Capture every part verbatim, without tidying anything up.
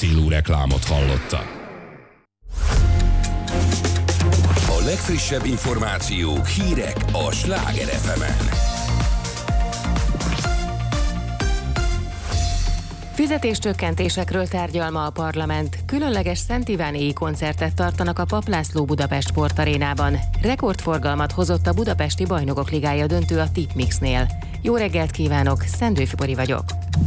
célú reklámot hallottak. A legfrissebb információk, hírek a Sláger ef emen. Fizetéscsökkentésekről tárgyal ma a parlament. Különleges Szent Ivánéi koncertet tartanak a Papp László Budapest Sportarénában. Rekordforgalmat hozott a Budapesti Bajnokok Ligája döntő a Tipmixnél. Jó reggelt kívánok, Szendő Fibori vagyok.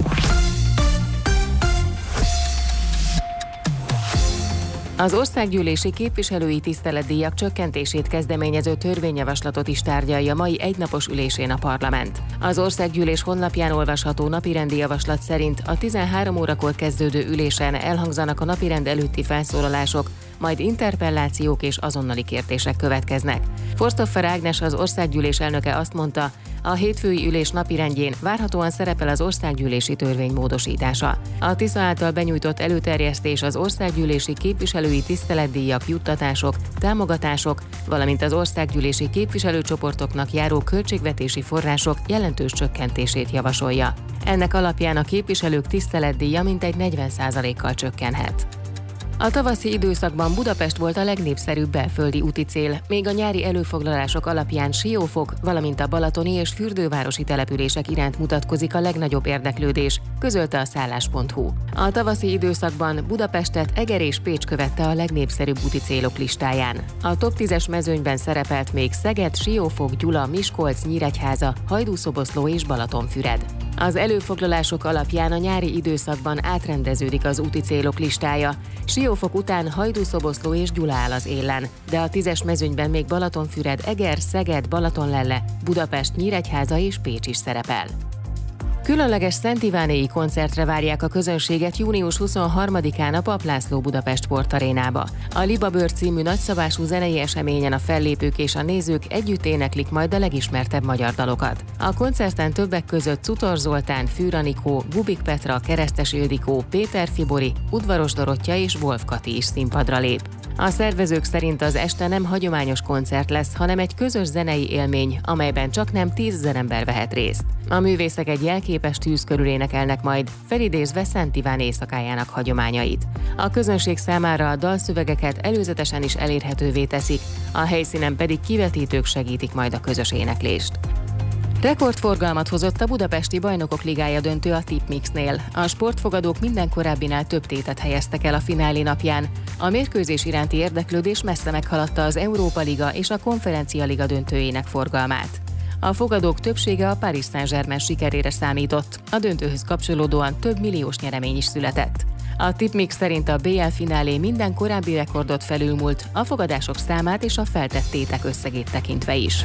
Az országgyűlési képviselői tiszteletdíjak csökkentését kezdeményező törvényjavaslatot is tárgyalja mai egynapos ülésén a parlament. Az országgyűlés honlapján olvasható napirendi javaslat szerint a tizenhárom órakor kezdődő ülésen elhangzanak a napirend előtti felszólalások, majd interpellációk és azonnali kérdések következnek. Forstoffer Ágnes, az országgyűlés elnöke azt mondta, a hétfői ülés napirendjén várhatóan szerepel az országgyűlési törvény módosítása. A Tisza által benyújtott előterjesztés az országgyűlési képviselői tiszteletdíjak, juttatások, támogatások, valamint az országgyűlési képviselőcsoportoknak járó költségvetési források jelentős csökkentését javasolja. Ennek alapján a képviselők tiszteletdíja mintegy negyven százalékkal csökkenhet. A tavaszi időszakban Budapest volt a legnépszerűbb belföldi úti cél, még a nyári előfoglalások alapján Siófok, valamint a balatoni és fürdővárosi települések iránt mutatkozik a legnagyobb érdeklődés, közölte a szállás pont hu. A tavaszi időszakban Budapestet Eger és Pécs követte a legnépszerűbb úti célok listáján. A top tízes mezőnyben szerepelt még Szeged, Siófok, Gyula, Miskolc, Nyíregyháza, Hajdúszoboszló és Balatonfüred. Az előfoglalások alapján a nyári időszakban átrendeződik az úti célok listája. Siófok után Hajdúszoboszló és Gyula áll az élen, de a tízes mezőnyben még Balatonfüred, Eger, Szeged, Balatonlelle, Budapest, Nyíregyháza és Pécs is szerepel. Különleges Szent Ivánéi koncertre várják a közönséget június huszonharmadikán a Papp László Budapest Sportarénába. A Libabőr című nagyszabású zenei eseményen a fellépők és a nézők együtt éneklik majd a legismertebb magyar dalokat. A koncerten többek között Cutor Zoltán, Fűr Anikó, Bubik Petra, Keresztes Ildikó, Péter Fibori, Udvaros Dorottya és Wolf Kati is színpadra lép. A szervezők szerint az este nem hagyományos koncert lesz, hanem egy közös zenei élmény, amelyben csaknem tízezer ember vehet részt. A művészek egy jelképes tűz körül énekelnek majd, felidézve Szent Iván éjszakájának hagyományait. A közönség számára a dalszövegeket előzetesen is elérhetővé teszik, a helyszínen pedig kivetítők segítik majd a közös éneklést. Rekordforgalmat hozott a Budapesti Bajnokok Ligája döntő a Tipmixnél. A sportfogadók minden korábbinál több tétet helyeztek el a finálé napján. A mérkőzés iránti érdeklődés messze meghaladta az Európa Liga és a Konferencia Liga döntőjének forgalmát. A fogadók többsége a Paris Saint-Germain sikerére számított, a döntőhöz kapcsolódóan több milliós nyeremény is született. A Tipmix szerint a bé el finálé minden korábbi rekordot felülmúlt, a fogadások számát és a feltett tétek összegét tekintve is.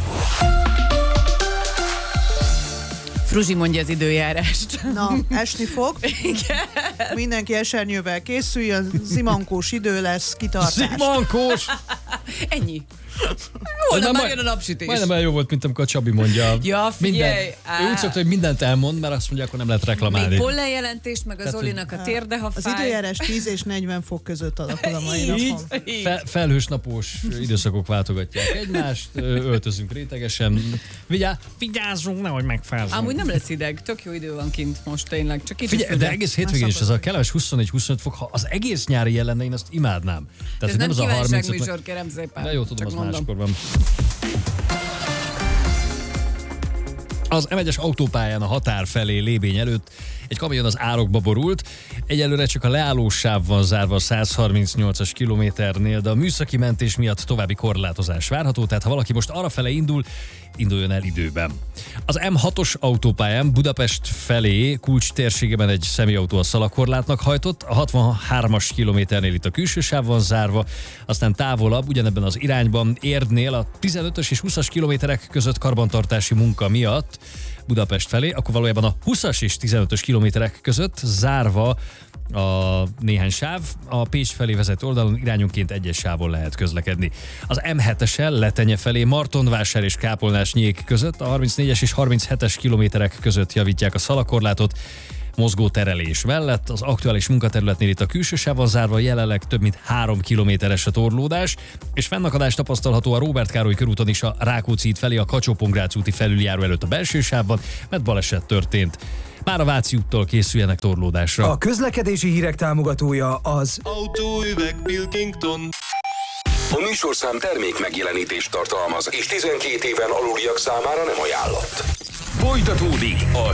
Fruzsi mondja az időjárást. Na, esni fog. Igen. Mindenki esernyővel készüljön, zimankós idő lesz, kitartás. Zimankós! Ennyi. Holnap már jön a napsütés. Majdnem olyan jó volt, mint amikor a Csabi mondja. Ja, figyelj! Minden. Ő úgy szokta, hogy mindent elmond, mert azt mondja, akkor nem lehet reklamálni. Még pollenjelentést, meg az Tehát, Olinak a térde, ha Az fáj. időjárás tíz és negyven fok között alakul a mai napon. Fe, felhős napos időszakok váltogatják egymást, öltözünk rétegesen. Vigyá, vigyázzunk, nehogy megfázzunk. Amúgy nem lesz hideg, tök jó idő van kint most tényleg. Csak Figyelj, de egész hétvégén is ez a kellemes huszonegy-huszonöt fok, ha az egész nyári jel lenne, én azt imádnám. Tehát, ez nem, nem kívánságműsor, kérem szépen. De jó, tudom, az mondom. máskor van. Az em egyes autópályán a határ felé Lébény előtt egy kamion az árokba borult. Egyelőre csak a leállós sáv van zárva a száz harmincnyolcas kilométernél, de a műszaki mentés miatt további korlátozás várható, tehát ha valaki most arrafele indul, induljon el időben. Az em hatos autópályán Budapest felé Kulcs térségében egy személyautó a szalagkorlátnak hajtott, a hatvanhármas kilométernél itt a külső sáv van zárva, aztán távolabb, ugyanebben az irányban Érdnél a tizenötös és húszas kilométerek között karbantartási munka miatt Budapest felé, akkor valójában a húszas és tizenötös kilométerek között zárva a néhány sáv, a Pécs felé vezető oldalon irányonként egyes sávon lehet közlekedni. Az em hetessel Letenye felé Martonvásár és Kápolnás-Nyék között a harmincnégyes és harminchetes kilométerek között javítják a szalagkorlátot, mozgó terelés mellett. Az aktuális munkaterületnél itt a külső sávon zárva jelenleg több mint három kilométeres a torlódás, és fennakadás tapasztalható a Róbert Károly körúton is a Rákóczi híd felé a Kacsó-Pongrác úti felüljáró előtt a belső sávban, mert baleset történt. Már a Váci úttól készüljenek torlódásra. A közlekedési hírek támogatója az Autóüveg Pilkington. A műsorszám termék megjelenítést tartalmaz, és tizenkét éven aluliak számára nem ajánlott. Folytatódik a